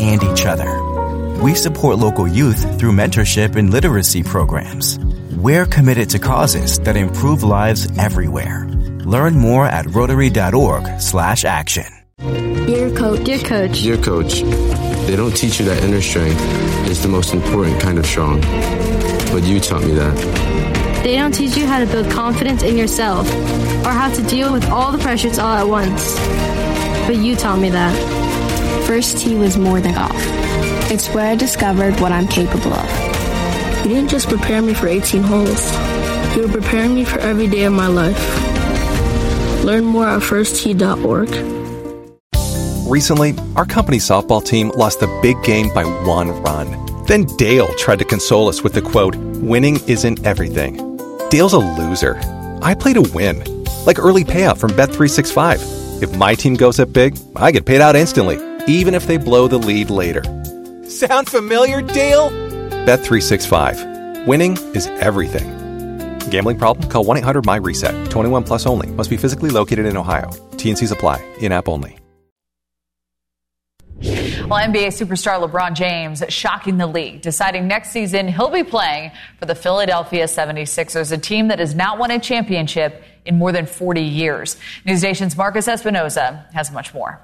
and each other. We support local youth through mentorship and literacy programs. We're committed to causes that improve lives everywhere. Learn more at Rotary.org/action. Dear Coach. Dear Coach. Dear Coach, they don't teach you that inner strength is the most important kind of strong. But you taught me that. They don't teach you how to build confidence in yourself or how to deal with all the pressures all at once. But you taught me that. First tee was more than golf. It's where I discovered what I'm capable of. You didn't just prepare me for 18 holes. You were preparing me for every day of my life. Learn more at firsttee.org. Recently, our company softball team lost the big game by 1 run. Then Dale tried to console us with the quote, "Winning isn't everything." Dale's a loser. I play to win, like early payout from Bet365. If my team goes up big, I get paid out instantly, even if they blow the lead later. Sound familiar, Dale? Bet365. Winning is everything. Gambling problem? Call 1-800-MY-RESET. 21 plus only. Must be physically located in Ohio. T&Cs apply. In-app only. Well, NBA superstar LeBron James shocking the league, deciding next season he'll be playing for the Philadelphia 76ers, a team that has not won a championship in more than 40 years. NewsNation's Marcus Espinoza has much more.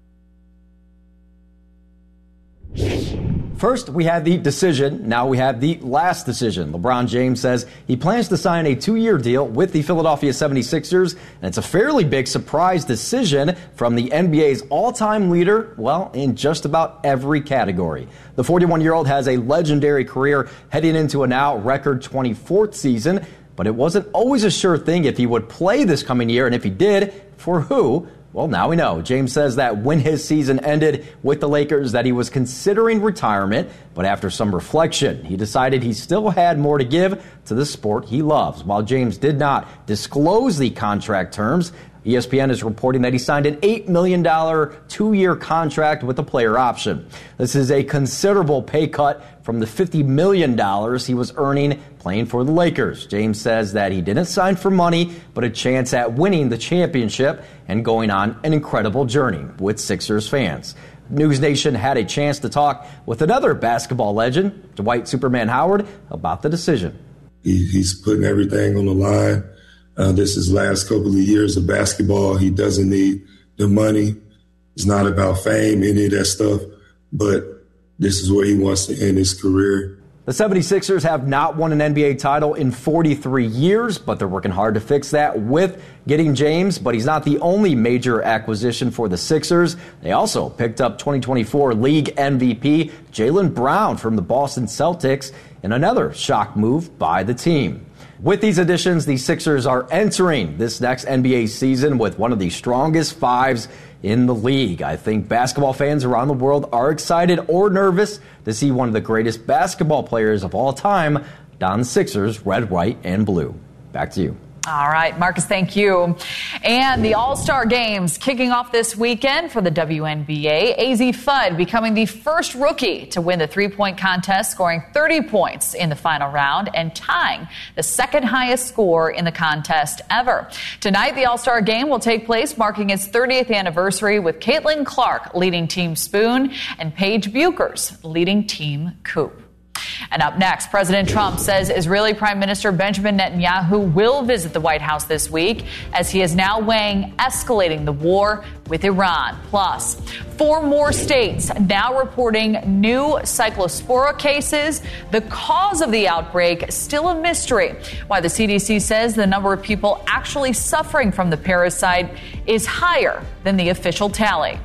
First, we had the decision. Now we have the last decision. LeBron James says he plans to sign a 2-year deal with the Philadelphia 76ers, and it's a fairly big surprise decision from the NBA's all-time leader, well, in just about every category. The 41-year-old has a legendary career heading into a now record 24th season, but it wasn't always a sure thing if he would play this coming year, and if he did, for who? Well, now we know. James says that when his season ended with the Lakers that he was considering retirement, but after some reflection, he decided he still had more to give to the sport he loves. While James did not disclose the contract terms, ESPN is reporting that he signed an $8 million 2-year contract with a player option. This is a considerable pay cut from the $50 million he was earning playing for the Lakers. James says that he didn't sign for money, but a chance at winning the championship and going on an incredible journey with Sixers fans. News Nation had a chance to talk with another basketball legend, Dwight Superman Howard, about the decision. He's putting everything on the line. This is last couple of years of basketball. He doesn't need the money. It's not about fame, any of that stuff, but this is where he wants to end his career. The 76ers have not won an NBA title in 43 years, but they're working hard to fix that with getting James. But he's not the only major acquisition for the Sixers. They also picked up 2024 league MVP Jaylen Brown from the Boston Celtics in another shock move by the team. With these additions, the Sixers are entering this next NBA season with one of the strongest fives in the league. I think basketball fans around the world are excited or nervous to see one of the greatest basketball players of all time don the Sixers red, white, and blue. Back to you. All right, Marcus, thank you. And the All-Star Games kicking off this weekend for the WNBA. AZ Fudd becoming the first rookie to win the three-point contest, scoring 30 points in the final round and tying the second highest score in the contest ever. Tonight, the All-Star Game will take place, marking its 30th anniversary with Caitlin Clark leading Team Spoon and Paige Buchers leading Team Coop. And up next, President Trump says Israeli Prime Minister Benjamin Netanyahu will visit the White House this week as he is now weighing escalating the war with Iran. Plus, 4 more states now reporting new cyclospora cases. The cause of the outbreak still a mystery. Why the CDC says the number of people actually suffering from the parasite is higher than the official tally.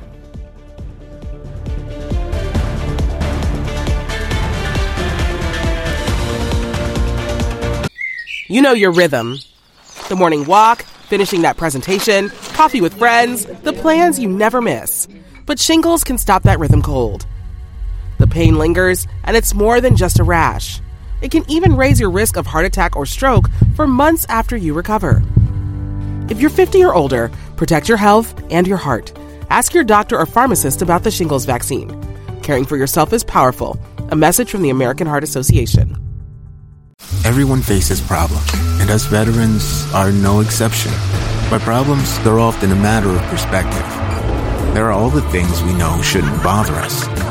You know your rhythm. The morning walk, finishing that presentation, coffee with friends, the plans you never miss. But shingles can stop that rhythm cold. The pain lingers, and it's more than just a rash. It can even raise your risk of heart attack or stroke for months after you recover. If you're 50 or older, protect your health and your heart. Ask your doctor or pharmacist about the shingles vaccine. Caring for yourself is powerful. A message from the American Heart Association. Everyone faces problems, and us veterans are no exception. But problems, they're often a matter of perspective. There are all the things we know shouldn't bother us,